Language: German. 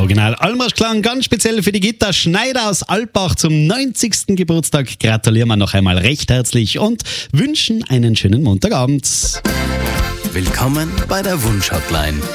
Original Almarschklang, ganz speziell für die Gitta Schneider aus Alpbach zum 90. Geburtstag. Gratulieren wir noch einmal recht herzlich und wünschen einen schönen Montagabend. Willkommen bei der Wunschhotline.